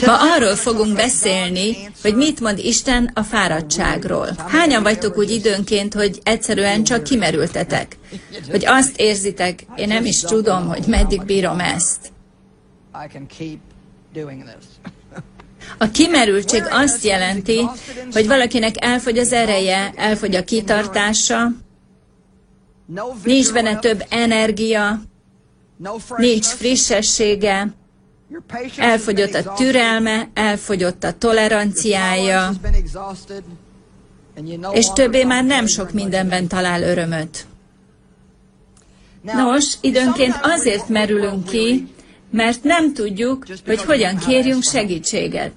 Ma arról fogunk beszélni, hogy mit mond Isten a fáradtságról. Hányan vagytok úgy időnként, hogy egyszerűen csak kimerültetek? Hogy azt érzitek, én nem is tudom, hogy meddig bírom ezt. A kimerültség azt jelenti, hogy valakinek elfogy az ereje, elfogy a kitartása, nincs benne több energia, nincs frissessége, elfogyott a türelme, elfogyott a toleranciája, és többé már nem sok mindenben talál örömöt. Nos, időnként azért merülünk ki, mert nem tudjuk, hogy hogyan kérjünk segítséget.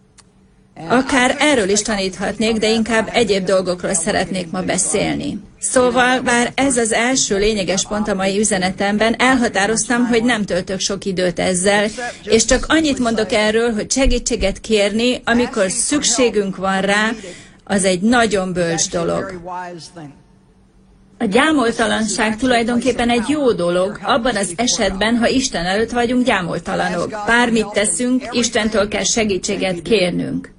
Akár erről is taníthatnék, de inkább egyéb dolgokról szeretnék ma beszélni. Szóval, bár ez az első lényeges pont a mai üzenetemben, elhatároztam, hogy nem töltök sok időt ezzel, és csak annyit mondok erről, hogy segítséget kérni, amikor szükségünk van rá, az egy nagyon bölcs dolog. A gyámoltalanság tulajdonképpen egy jó dolog, abban az esetben, ha Isten előtt vagyunk gyámoltalanok. Bármit teszünk, Istentől kell segítséget kérnünk.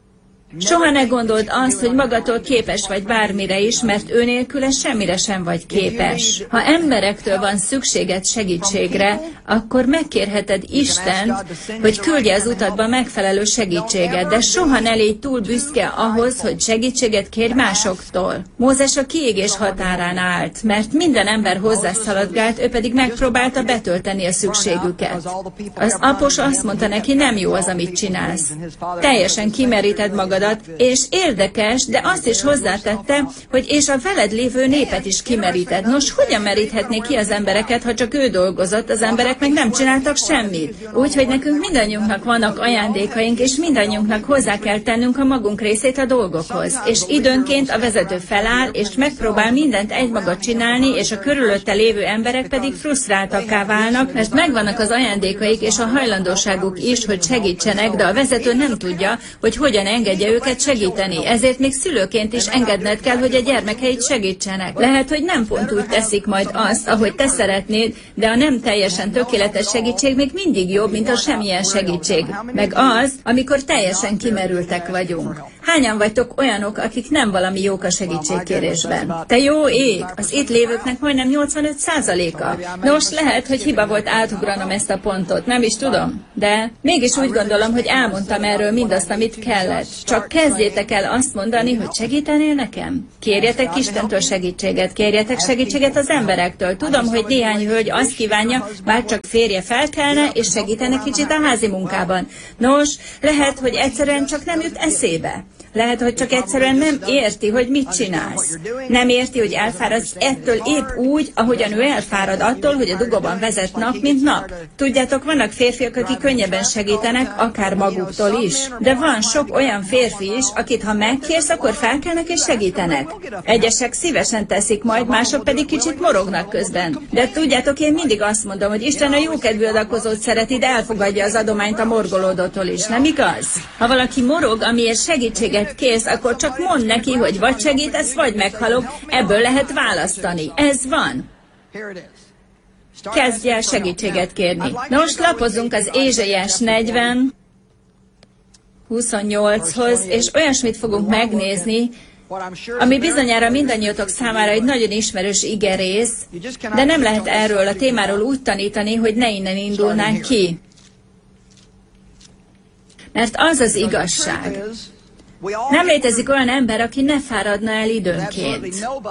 Soha ne gondold azt, hogy magadtól képes vagy bármire is, mert ő nélküle semmire sem vagy képes. Ha emberektől van szükséged segítségre, akkor megkérheted Istent, hogy küldje az utatba megfelelő segítséget, de soha ne légy túl büszke ahhoz, hogy segítséget kérj másoktól. Mózes a kiégés határán állt, mert minden ember hozzászaladgált, ő pedig megpróbálta betölteni a szükségüket. Az apos azt mondta neki, nem jó az, amit csinálsz. Teljesen kimeríted magad, és érdekes, de azt is hozzátette, hogy és a veled lévő népet is kimeríted. Nos, hogyan meríthetné ki az embereket, ha csak ő dolgozott, az emberek meg nem csináltak semmit? Úgyhogy nekünk mindannyiunknak vannak ajándékaink, és mindannyiunknak hozzá kell tennünk a magunk részét a dolgokhoz. És időnként a vezető feláll, és megpróbál mindent egymaga csinálni, és a körülötte lévő emberek pedig frusztráltakká válnak, mert megvannak az ajándékaik és a hajlandóságuk is, hogy segítsenek, de a vezető nem tudja, hogy hogyan engedje őket segíteni. Ezért még szülőként is engedned kell, hogy a gyermekeid segítsenek. Lehet, hogy nem pont úgy teszik majd azt, ahogy te szeretnéd, de a nem teljesen tökéletes segítség még mindig jobb, mint a semmilyen segítség. Meg az, amikor teljesen kimerültek vagyunk. Hányan vagytok olyanok, akik nem valami jók a segítségkérésben? Te jó ég! Az itt lévőknek majdnem 85%-a. Nos, lehet, hogy hiba volt átugranom ezt a pontot, nem is tudom. De mégis úgy gondolom, hogy elmondtam erről mindazt, amit kellett. Csak kezdjétek el azt mondani, hogy segítenél nekem? Kérjetek Istentől segítséget, kérjetek segítséget az emberektől. Tudom, hogy néhány hölgy azt kívánja, bár csak férje felkelne, és segítene kicsit a házi munkában. Nos, lehet, hogy egyszerűen csak nem jut eszébe. Lehet, hogy csak egyszerűen nem érti, hogy mit csinálsz. Nem érti, hogy elfáradsz ettől épp úgy, ahogyan ő elfárad attól, hogy a dugóban vezet nap, mint nap. Tudjátok, vannak férfiak, akik könnyebben segítenek, akár maguktól is. De van sok olyan férfi is, akit ha megkérsz, akkor felkelnek és segítenek. Egyesek szívesen teszik majd, mások pedig kicsit morognak közben. De tudjátok, én mindig azt mondom, hogy Isten a jókedvű adakozót szereti, de elfogadja az adományt a morgolódótól is, nem igaz? Ha valaki morog, amiért segítséget kérsz, akkor csak mondd neki, hogy vagy segítesz, vagy meghalok, ebből lehet választani. Ez van. Kezdj el segítséget kérni. Nos, lapozzunk az Ézsaiás 40, 28-hoz, és olyasmit fogunk megnézni, ami bizonyára mindannyiótok számára egy nagyon ismerős igerész, de nem lehet erről a témáról úgy tanítani, hogy ne innen indulnánk ki. Mert az az igazság. Nem létezik olyan ember, aki ne fáradna el időnként.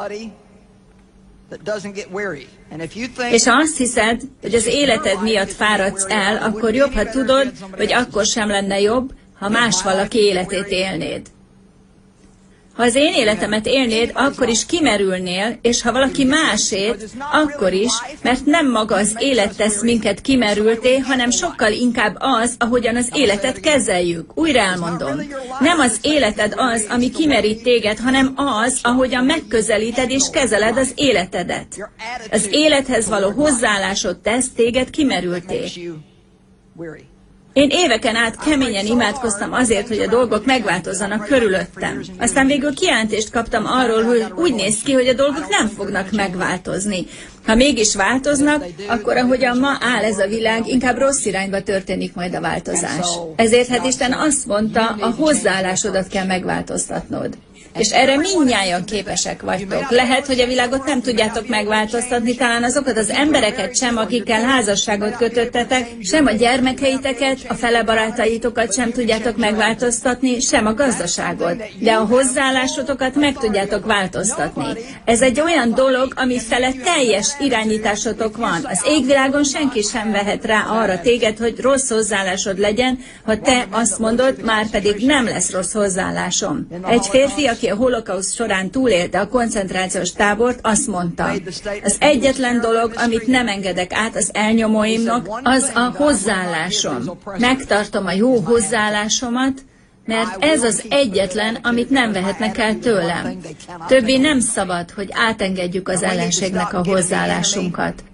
És ha azt hiszed, hogy az életed miatt fáradsz el, akkor jobb, ha tudod, hogy akkor sem lenne jobb, ha más valaki életét élnéd. Ha az én életemet élnéd, akkor is kimerülnél, és ha valaki másét, akkor is, mert nem maga az élet tesz minket kimerülté, hanem sokkal inkább az, ahogyan az életet kezeljük. Újra elmondom. Nem az életed az, ami kimerít téged, hanem az, ahogyan megközelíted és kezeled az életedet. Az élethez való hozzáállásod tesz téged kimerülté. Én éveken át keményen imádkoztam azért, hogy a dolgok megváltozzanak körülöttem. Aztán végül kijelentést kaptam arról, hogy úgy néz ki, hogy a dolgok nem fognak megváltozni. Ha mégis változnak, akkor ahogyan ma áll ez a világ, inkább rossz irányba történik majd a változás. Ezért hát Isten azt mondta, a hozzáállásodat kell megváltoztatnod. És erre mindnyájan képesek vagytok. Lehet, hogy a világot nem tudjátok megváltoztatni, talán azokat az embereket sem, akikkel házasságot kötöttetek, sem a gyermekeiteket, a fele barátaitokat sem tudjátok megváltoztatni, sem a gazdaságot. De a hozzáállásotokat meg tudjátok változtatni. Ez egy olyan dolog, ami fele teljes irányításotok van. Az égvilágon senki sem vehet rá arra téged, hogy rossz hozzáállásod legyen, ha te azt mondod, már pedig nem lesz rossz hozzáállásom. Egy férfi, aki a holokauszt során túlélte a koncentrációs tábort, azt mondta, az egyetlen dolog, amit nem engedek át az elnyomóimnak, az a hozzáállásom. Megtartom a jó hozzáállásomat, mert ez az egyetlen, amit nem vehetnek el tőlem. Többé nem szabad, hogy átengedjük az ellenségnek a hozzáállásunkat.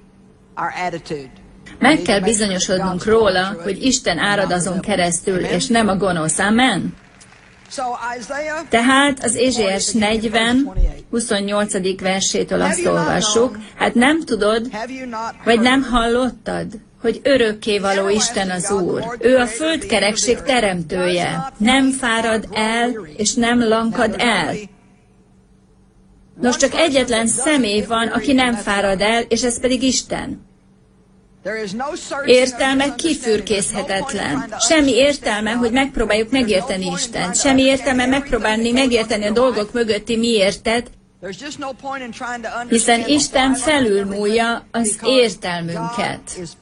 Meg kell bizonyosodnunk róla, hogy Isten árad azon keresztül, és nem a gonosz. Amen? Tehát az Ézsaiás 40, 28. versétől azt olvassuk, hát nem tudod, vagy nem hallottad, hogy örökkévaló Isten az Úr. Ő a földkerekség teremtője. Nem fárad el, és nem lankad el. Nos, csak egyetlen személy van, aki nem fárad el, és ez pedig Isten. Értelme kifürkészhetetlen. Semmi értelme, hogy megpróbáljuk megérteni Istent. Semmi értelme megpróbálni megérteni a dolgok mögötti miértet, hiszen Isten felülmúlja az értelmünket.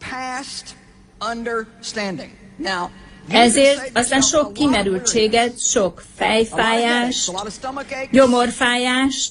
Ezért aztán sok kimerültséget, sok fejfájást, gyomorfájást,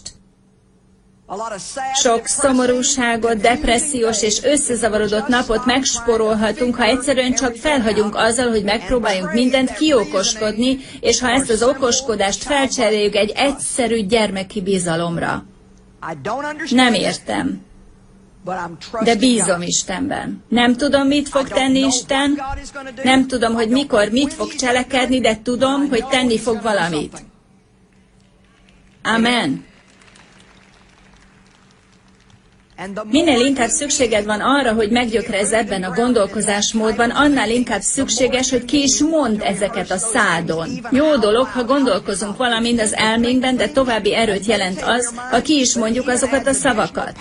sok szomorúságot, depressziós és összezavarodott napot megspórolhatunk, ha egyszerűen csak felhagyunk azzal, hogy megpróbáljunk mindent kiokoskodni, és ha ezt az okoskodást felcseréljük egy egyszerű gyermeki bizalomra. Nem értem, de bízom Istenben. Nem tudom, mit fog tenni Isten, nem tudom, hogy mikor mit fog cselekedni, de tudom, hogy tenni fog valamit. Amen. Minél inkább szükséged van arra, hogy meggyökerezz ebben a gondolkozásmódban, annál inkább szükséges, hogy ki is mondd ezeket a szádon. Jó dolog, ha gondolkozunk valamint az elménkben, de további erőt jelent az, ha ki is mondjuk azokat a szavakat.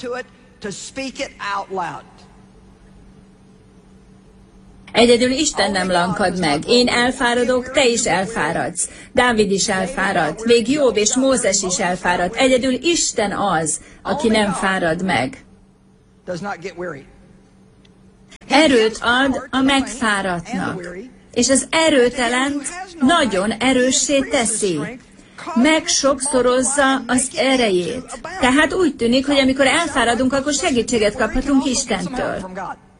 Egyedül Isten nem lankad meg. Én elfáradok, te is elfáradsz. Dávid is elfáradt. Még Jobb és Mózes is elfáradt. Egyedül Isten az, aki nem fárad meg. Erőt ad a megfáradtnak. És az erőtelent nagyon erőssé teszi. Megsokszorozza az erejét. Tehát úgy tűnik, hogy amikor elfáradunk, akkor segítséget kaphatunk Istentől.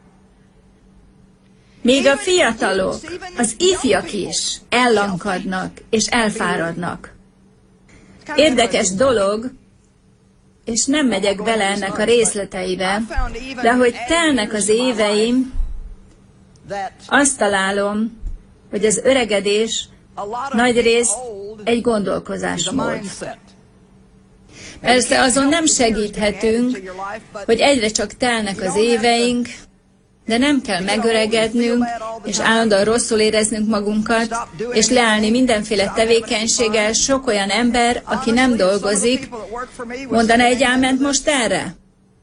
Még a fiatalok, az ifjak is ellankadnak és elfáradnak. Érdekes dolog, és nem megyek bele ennek a részleteibe, de hogy telnek az éveim, azt találom, hogy az öregedés nagyrészt egy gondolkozásmód. Persze azon nem segíthetünk, hogy egyre csak telnek az éveink, de nem kell megöregednünk, és állandóan rosszul éreznünk magunkat, és leállni mindenféle tevékenységgel. Sok olyan ember, aki nem dolgozik, mondana egy áment most erre?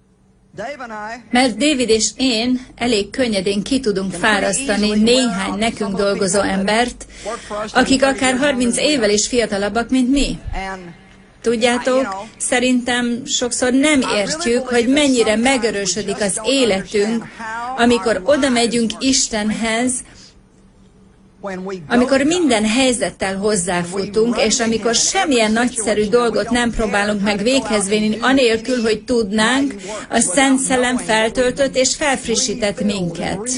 Mert David és én elég könnyedén ki tudunk fárasztani néhány nekünk dolgozó embert, akik akár 30 évvel is fiatalabbak, mint mi. Tudjátok, szerintem sokszor nem értjük, hogy mennyire megerősödik az életünk, amikor oda megyünk Istenhez, Amikor minden helyzettel hozzáfutunk, és amikor semmilyen nagyszerű dolgot nem próbálunk meg véghez vinni, anélkül, hogy tudnánk, a Szent Szellem feltöltött és felfrissített minket.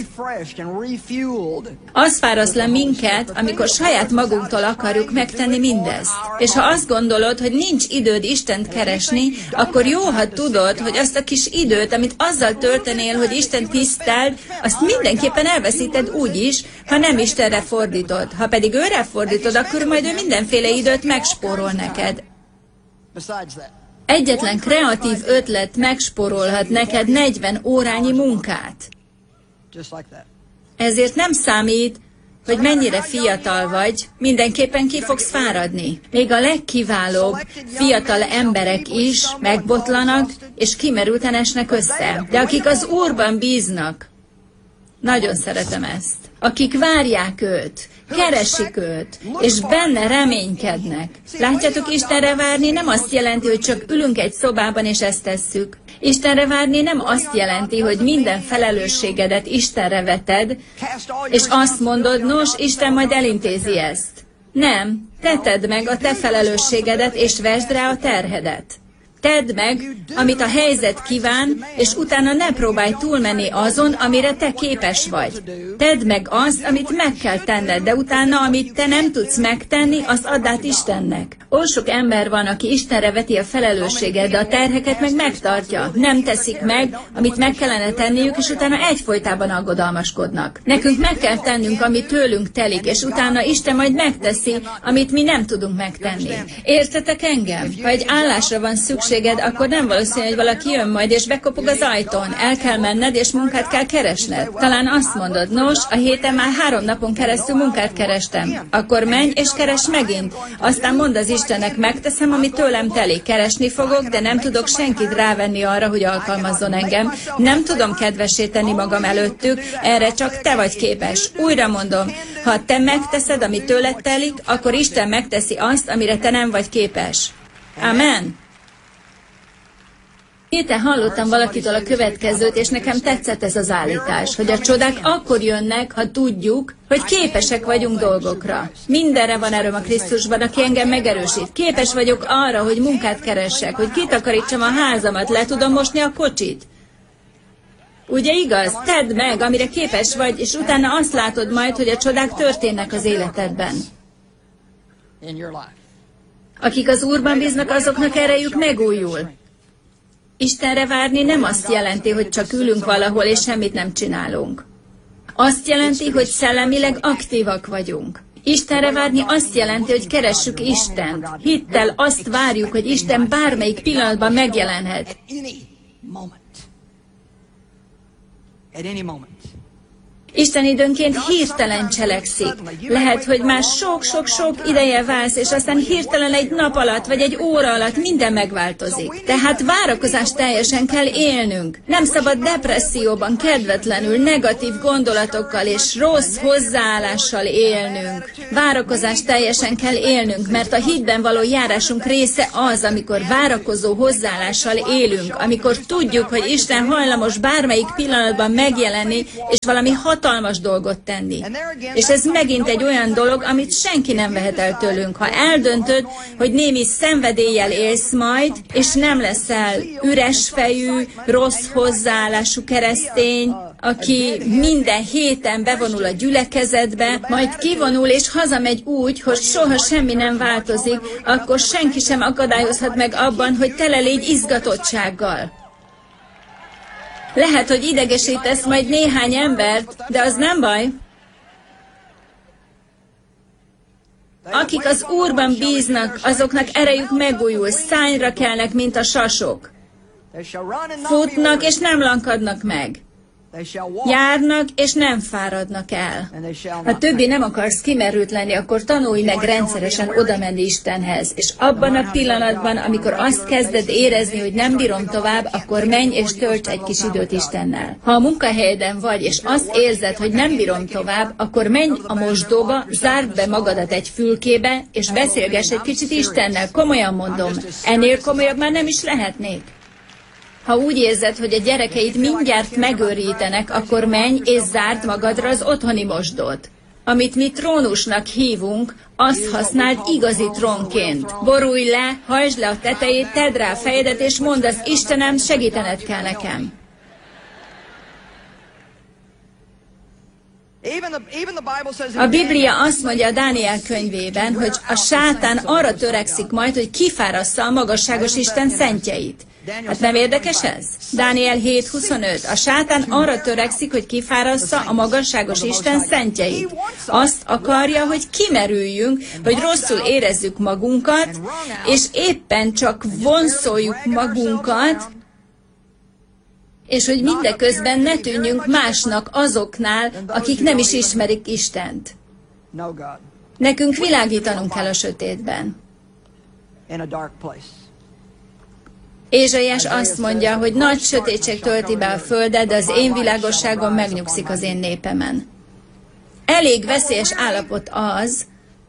Az fáraszt le minket, amikor saját magunktól akarjuk megtenni mindezt. És ha azt gondolod, hogy nincs időd Istent keresni, akkor jó, ha tudod, hogy azt a kis időt, amit azzal töltenél, hogy Isten tiszteld, azt mindenképpen elveszíted úgy is, ha nem Istenre fordítod. Ha pedig őre fordítod, akkor majd ő mindenféle időt megspórol neked. Egyetlen kreatív ötlet megspórolhat neked 40 órányi munkát. Ezért nem számít, hogy mennyire fiatal vagy, mindenképpen ki fogsz fáradni. Még a legkiválóbb fiatal emberek is megbotlanak, és kimerülten esnek össze. De akik az Úrban bíznak, nagyon szeretem ezt. Akik várják őt, keresik őt, és benne reménykednek. Látjátok, Istenre várni nem azt jelenti, hogy csak ülünk egy szobában, és ezt tesszük. Istenre várni nem azt jelenti, hogy minden felelősségedet Istenre veted, és azt mondod, nos, Isten majd elintézi ezt. Nem, te tedd meg a te felelősségedet, és vesd rá a terhedet. Tedd meg, amit a helyzet kíván, és utána ne próbálj túlmenni azon, amire te képes vagy. Tedd meg azt, amit meg kell tenned, de utána, amit te nem tudsz megtenni, azt add át Istennek. Oly sok ember van, aki Istenre veti a felelősséget, de a terheket meg megtartja. Nem teszik meg, amit meg kellene tenniük, és utána egyfolytában aggodalmaskodnak. Nekünk meg kell tennünk, ami tőlünk telik, és utána Isten majd megteszi, amit mi nem tudunk megtenni. Értetek engem? Ha egy állásra van szükséged, akkor nem valószínű, hogy valaki jön majd, és bekopog az ajtón. El kell menned, és munkát kell keresned. Talán azt mondod, nos, a héten már 3 napon keresztül munkát kerestem. Akkor menj, és keres megint. Aztán mondd az Istennek, megteszem, amit tőlem telik. Keresni fogok, de nem tudok senkit rávenni arra, hogy alkalmazzon engem. Nem tudom kedvessé tenni magam előttük, erre csak te vagy képes. Újra mondom, ha te megteszed, amit tőled telik, akkor Isten megteszi azt, amire te nem vagy képes. Amen. Héten hallottam valakitől a következőt, és nekem tetszett ez az állítás, hogy a csodák akkor jönnek, ha tudjuk, hogy képesek vagyunk dolgokra. Mindenre van erőm a Krisztusban, aki engem megerősít. Képes vagyok arra, hogy munkát keressek, hogy kitakarítsam a házamat, le tudom mosni a kocsit. Ugye igaz? Tedd meg, amire képes vagy, és utána azt látod majd, hogy a csodák történnek az életedben. Akik az Úrban bíznak, azoknak erejük megújul. Istenre várni nem azt jelenti, hogy csak ülünk valahol, és semmit nem csinálunk. Azt jelenti, hogy szellemileg aktívak vagyunk. Istenre várni azt jelenti, hogy keressük Istent. Hittel azt várjuk, hogy Isten bármelyik pillanatban megjelenhet. Isten időnként hirtelen cselekszik. Lehet, hogy már sok-sok-sok ideje válsz, és aztán hirtelen egy nap alatt, vagy egy óra alatt minden megváltozik. Tehát várakozást teljesen kell élnünk. Nem szabad depresszióban, kedvetlenül, negatív gondolatokkal és rossz hozzáállással élnünk. Várakozást teljesen kell élnünk, mert a hitben való járásunk része az, amikor várakozó hozzáállással élünk, amikor tudjuk, hogy Isten hajlamos bármelyik pillanatban megjelenni, és valami hatalmas dolgot tenni. És ez megint egy olyan dolog, amit senki nem vehet el tőlünk. Ha eldöntöd, hogy némi szenvedéllyel élsz majd, és nem leszel üres fejű, rossz hozzáállású keresztény, aki minden héten bevonul a gyülekezetbe, majd kivonul és hazamegy úgy, hogy soha semmi nem változik, akkor senki sem akadályozhat meg abban, hogy tele légy izgatottsággal. Lehet, hogy idegesítesz majd néhány embert, de az nem baj. Akik az Úrban bíznak, azoknak erejük megújul, szárnyra kelnek, mint a sasok. Futnak, és nem lankadnak meg. Járnak, és nem fáradnak el. Ha többé nem akarsz kimerült lenni, akkor tanulj meg rendszeresen odamenni Istenhez. És abban a pillanatban, amikor azt kezded érezni, hogy nem bírom tovább, akkor menj és tölts egy kis időt Istennel. Ha a munkahelyeden vagy, és azt érzed, hogy nem bírom tovább, akkor menj a mosdóba, zárd be magadat egy fülkébe, és beszélgess egy kicsit Istennel. Komolyan mondom, ennél komolyabb már nem is lehetnék. Ha úgy érzed, hogy a gyerekeid mindjárt megőrítenek, akkor menj és zárd magadra az otthoni mosdót. amit mi trónusnak hívunk, azt használd igazi trónként. Borulj le, hajtsd le a tetejét, tedd rá a fejedet, és mondd az Istenem, segítened kell nekem. A Biblia azt mondja a Dániel könyvében, hogy a sátán arra törekszik majd, hogy kifárassza a magasságos Isten szentjeit. Hát nem érdekes ez? Dániel 7:25. A sátán arra törekszik, hogy kifárassza a magasságos Isten szentjeit. Azt akarja, hogy kimerüljünk, hogy rosszul érezzük magunkat, és éppen csak vonszoljuk magunkat, és hogy mindeközben ne tűnjünk másnak azoknál, akik nem is ismerik Istent. Nekünk világítanunk kell a sötétben. Ézsaiás azt mondja, hogy nagy sötétség tölti be a földet, de az én világosságom megnyugszik az én népemen. Elég veszélyes állapot az,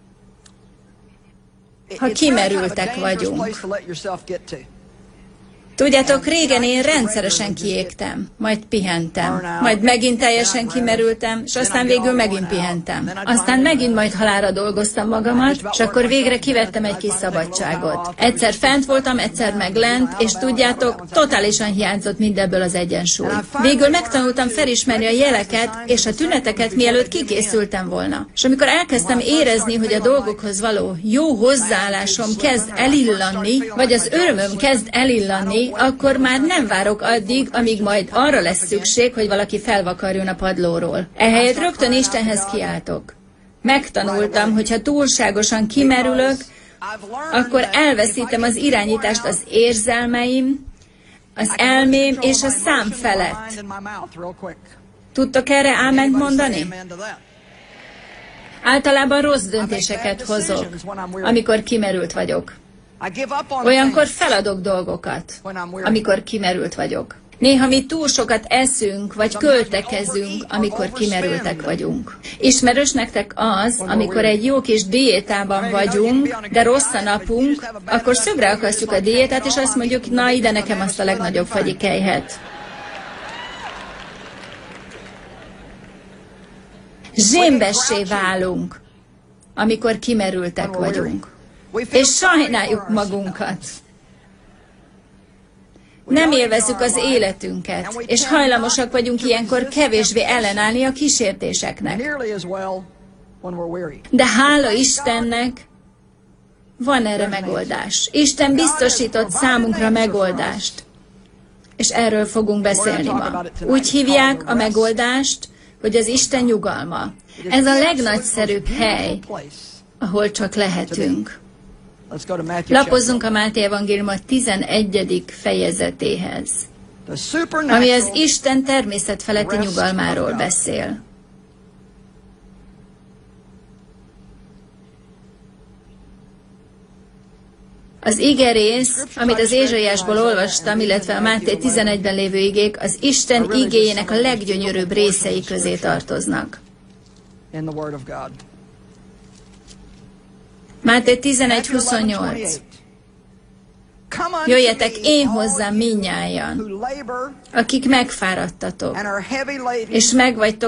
ha kimerültek vagyunk. Tudjátok, régen én rendszeresen kiégtem, majd pihentem, majd megint teljesen kimerültem, és aztán végül megint pihentem. Aztán megint majd halálra dolgoztam magamat, és akkor végre kivettem egy kis szabadságot. Egyszer fent voltam, egyszer meg lent, és tudjátok, totálisan hiányzott mindebből az egyensúly. Végül megtanultam felismerni a jeleket és a tüneteket, mielőtt kikészültem volna. És amikor elkezdtem érezni, hogy a dolgokhoz való jó hozzáállásom kezd elillanni, vagy az örömöm kezd elillanni, akkor már nem várok addig, amíg majd arra lesz szükség, hogy valaki felvakarjon a padlóról. Ehelyett rögtön Istenhez kiáltok. Megtanultam, hogy ha túlságosan kimerülök, akkor elveszítem az irányítást az érzelmeim, az elmém és a szám felett. Tudtok erre áment mondani? Általában rossz döntéseket hozok, amikor kimerült vagyok. Olyankor feladok dolgokat, amikor kimerült vagyok. Néha mi túl sokat eszünk, vagy költekezünk, amikor kimerültek vagyunk. Ismerős nektek az, amikor egy jó kis diétában vagyunk, de rossz a napunk, akkor szögre akasztjuk a diétát, és azt mondjuk, na ide nekem azt a legnagyobb fagyikelyhet. Zsémbessé válunk, amikor kimerültek vagyunk. És sajnáljuk magunkat. Nem élvezzük az életünket, és hajlamosak vagyunk ilyenkor kevésbé ellenállni a kísértéseknek. De hála Istennek, van erre megoldás. Isten biztosított számunkra megoldást, és erről fogunk beszélni ma. Úgy hívják a megoldást, hogy az Isten nyugalma. Ez a legnagyszerűbb hely, ahol csak lehetünk. Lapozzunk a Máté evangélium a 11. fejezetéhez, ami az Isten természetfeletti nyugalmáról beszél. Az igerész, amit az Ézsaiásból olvastam, illetve a Máté 11-ben lévő igék, az Isten igéjének a leggyönyörűbb részei közé tartoznak. Máté 11:28. Jöjjetek én hozzám mindnyájan, akik megfáradtatok, és megvagytok